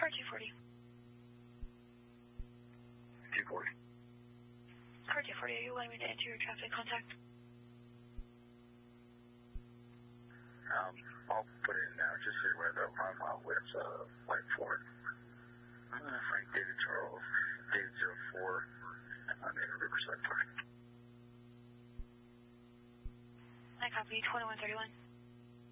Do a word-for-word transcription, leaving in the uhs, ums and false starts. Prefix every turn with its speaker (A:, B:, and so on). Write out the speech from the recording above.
A: Car two forty.
B: two forty.
A: Car two forty, are you wanting me to enter your traffic contact?
B: Um, I'll put it in now, just so you're aware that I'm out with uh, White Ford. Uh, Frank David Charles, David zero four, I'm in Riverside Park.
A: I copy, twenty-one thirty-one.